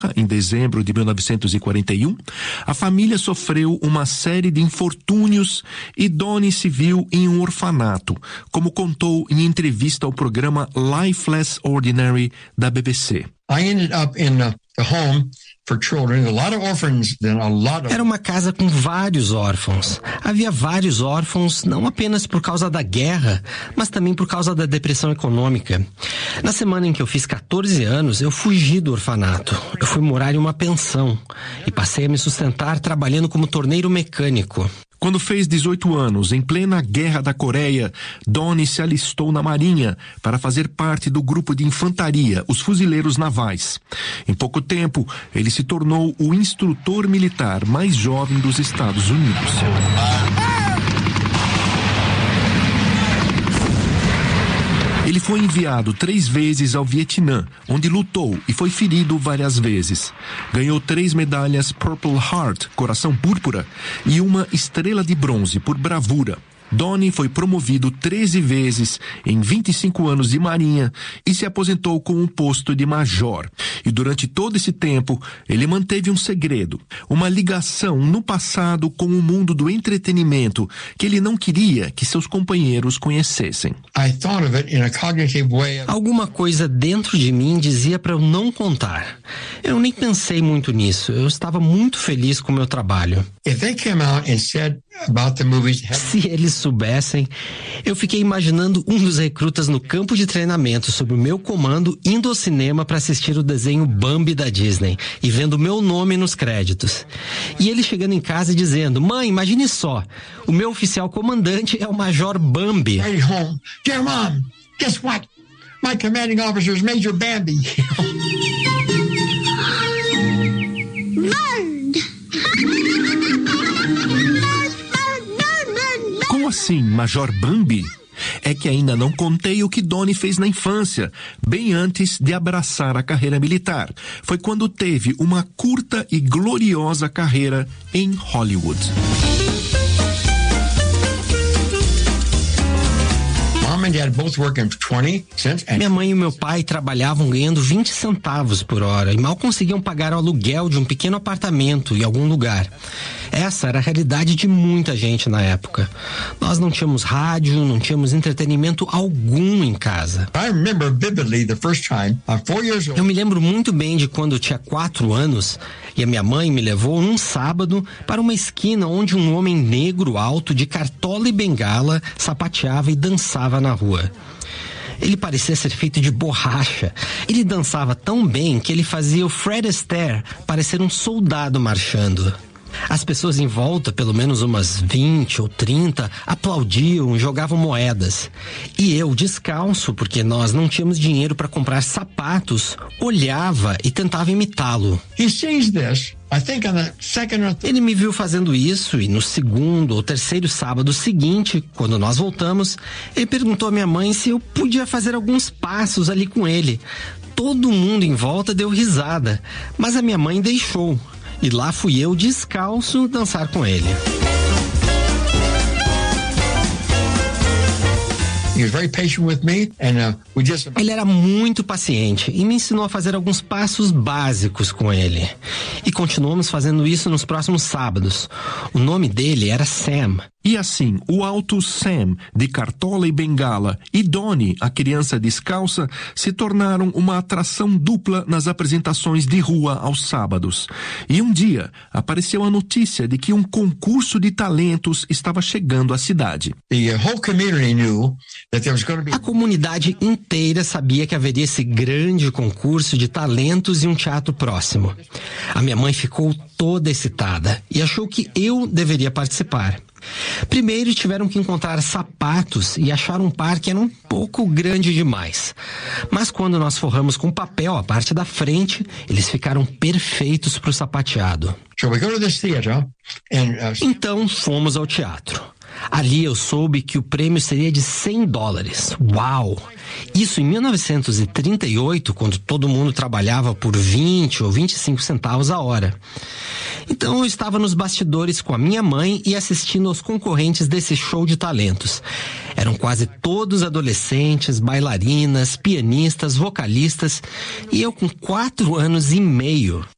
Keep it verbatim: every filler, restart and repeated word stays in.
Em dezembro de mil novecentos e quarenta e um, a família sofreu uma série de infortúnios e Donnie se viu em um orfanato, como contou em entrevista ao programa Life Less Ordinary da B B C. I ended up in a, a home for children, a lot of orphans, then a lot of... Era uma casa com vários órfãos. Havia vários órfãos, não apenas por causa da guerra, mas também por causa da depressão econômica. Na semana em que eu fiz catorze anos, eu fugi do orfanato. Eu fui morar em uma pensão e passei a me sustentar trabalhando como torneiro mecânico. Quando fez dezoito anos, em plena Guerra da Coreia, Donnie se alistou na Marinha para fazer parte do grupo de infantaria, os fuzileiros navais. Em pouco tempo, ele se tornou o instrutor militar mais jovem dos Estados Unidos. Ele foi enviado três vezes ao Vietnã, onde lutou e foi ferido várias vezes. Ganhou três medalhas Purple Heart, coração púrpura, e uma estrela de bronze por bravura. Donnie foi promovido treze vezes em vinte e cinco anos de marinha e se aposentou com um posto de major. E durante todo esse tempo, ele manteve um segredo, uma ligação no passado com o mundo do entretenimento que ele não queria que seus companheiros conhecessem. I thought of it in a cognitive way. Alguma coisa dentro de mim dizia para eu não contar. Eu nem pensei muito nisso. Eu estava muito feliz com o meu trabalho. If they came out and said about the movies... Se eles soubessem, eu fiquei imaginando um dos recrutas no campo de treinamento sob o meu comando indo ao cinema para assistir o desenho Bambi da Disney e vendo meu nome nos créditos. E ele chegando em casa e dizendo: mãe, imagine só, o meu oficial comandante é o Major Bambi. Hey home, dear mom, guess what? My commanding officer is Major Bambi. Como assim, Major Bambi? É que ainda não contei o que Donnie fez na infância, bem antes de abraçar a carreira militar. Foi quando teve uma curta e gloriosa carreira em Hollywood. Minha mãe e meu pai trabalhavam ganhando vinte centavos por hora e mal conseguiam pagar o aluguel de um pequeno apartamento em algum lugar. Essa era a realidade de muita gente na época. Nós não tínhamos rádio, não tínhamos entretenimento algum em casa. Eu me lembro muito bem de quando eu tinha quatro anos e a minha mãe me levou num sábado para uma esquina onde um homem negro alto de cartola e bengala sapateava e dançava na rua. Ele parecia ser feito de borracha. Ele dançava tão bem que ele fazia o Fred Astaire parecer um soldado marchando. As pessoas em volta, pelo menos umas vinte ou trinta, aplaudiam e jogavam moedas. E eu, descalço, porque nós não tínhamos dinheiro para comprar sapatos, olhava e tentava imitá-lo. Ele me viu fazendo isso e no segundo ou terceiro sábado seguinte, quando nós voltamos, ele perguntou à minha mãe se eu podia fazer alguns passos ali com ele. Todo mundo em volta deu risada, mas a minha mãe deixou. E lá fui eu, descalço, dançar com ele. Ele era muito paciente e me ensinou a fazer alguns passos básicos com ele. E continuamos fazendo isso nos próximos sábados. O nome dele era Sam. E assim, o alto Sam, de cartola e bengala, e Donnie, a criança descalça, se tornaram uma atração dupla nas apresentações de rua aos sábados. E um dia, apareceu a notícia de que um concurso de talentos estava chegando à cidade. A comunidade inteira sabia que haveria esse grande concurso de talentos e um teatro próximo. A minha mãe ficou toda excitada e achou que eu deveria participar. Primeiro tiveram que encontrar sapatos e acharam um par que era um pouco grande demais. Mas quando nós forramos com papel a parte da frente, eles ficaram perfeitos para o sapateado. Então fomos ao teatro. Ali eu soube que o prêmio seria de cem dólares. Uau! Isso em mil novecentos e trinta e oito, quando todo mundo trabalhava por vinte ou vinte e cinco centavos a hora. Então eu estava nos bastidores com a minha mãe e assistindo aos concorrentes desse show de talentos. Eram quase todos adolescentes, bailarinas, pianistas, vocalistas, e eu com quatro anos e meio.